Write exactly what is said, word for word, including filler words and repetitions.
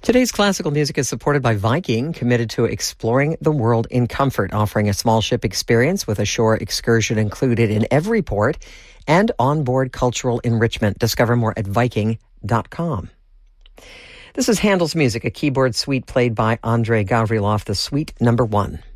Today's classical music is supported by Viking, committed to exploring the world in comfort, offering a small ship experience with a shore excursion included in every port and onboard cultural enrichment. Discover more at viking dot com. This is Handel's music, a keyboard suite played by Andrei Gavrilov, the suite number one.